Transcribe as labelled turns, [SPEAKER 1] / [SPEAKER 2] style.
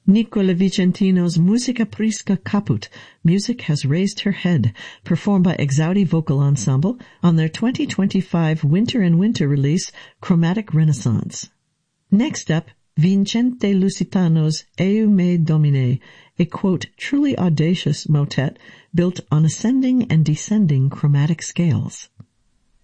[SPEAKER 1] Nicola Vicentino's Musica Prisca Caput, Music Has Raised Her Head, performed by Exaudi Vocal Ensemble on their 2025 Winter and Winter release, Chromatic Renaissance. Next up, Vincente Lusitano's Eu me Domine, a, quote, truly audacious motet built on ascending and descending chromatic scales.